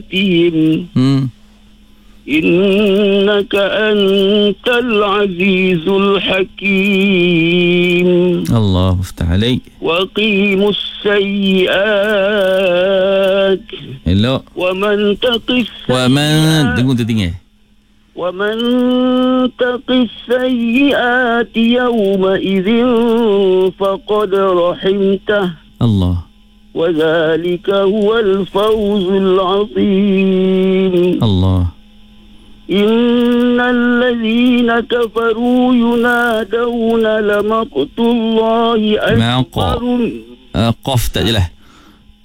إنك أنت العزيز الحكيم الله افتح عليك وقيم السيئات elok ومن تق tengok tertinggal ومن تق السيئات يومئذ فقد رحمته الله وذلك هو الفوز العظيم الله إن الذين كفروا ينادون لمقت الله أكبر قاف tak jelas